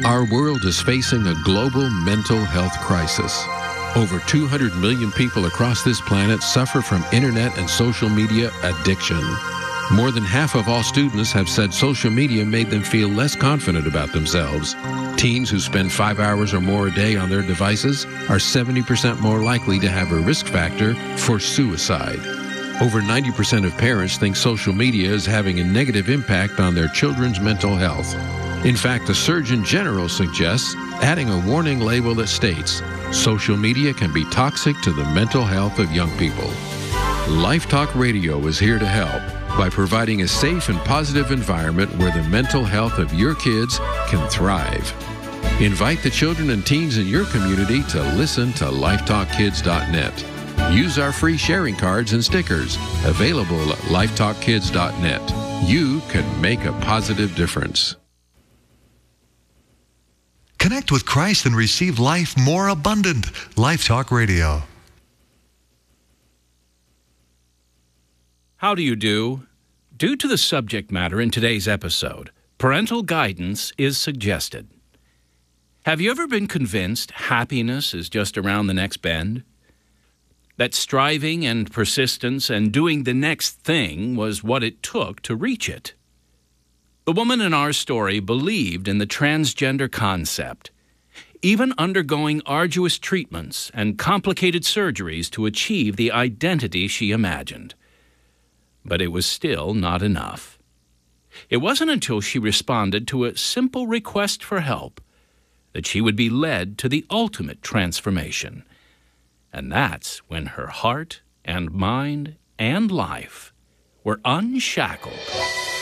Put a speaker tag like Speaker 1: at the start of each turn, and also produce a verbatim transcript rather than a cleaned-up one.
Speaker 1: Our world is facing a global mental health crisis. Over two hundred million people across this planet suffer from internet and social media addiction. More than half of all students have said social media made them feel less confident about themselves. Teens who spend five hours or more a day on their devices are seventy percent more likely to have a risk factor for suicide. Over ninety percent of parents think social media is having a negative impact on their children's mental health. In fact, the Surgeon General suggests adding a warning label that states, social media can be toxic to the mental health of young people. Life Talk Radio is here to help by providing a safe and positive environment where the mental health of your kids can thrive. Invite the children and teens in your community to listen to life talk kids dot net. Use our free sharing cards and stickers available at life talk kids dot net. You can make a positive difference.
Speaker 2: Connect with Christ and receive life more abundant. Life Talk Radio.
Speaker 3: How do you do? Due to the subject matter in today's episode, parental guidance is suggested. Have you ever been convinced happiness is just around the next bend? That striving and persistence and doing the next thing was what it took to reach it? The woman in our story believed in the transgender concept, even undergoing arduous treatments and complicated surgeries to achieve the identity she imagined. But it was still not enough. It wasn't until she responded to a simple request for help that she would be led to the ultimate transformation. And that's when her heart and mind and life were unshackled.